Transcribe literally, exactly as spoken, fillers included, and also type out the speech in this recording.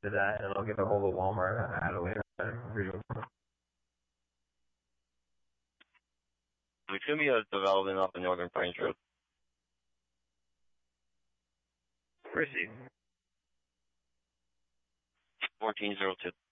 to that, and I'll get a hold of Walmart at a later video. There should be a development off the Northern Pines Road. Where's he? fourteen oh two.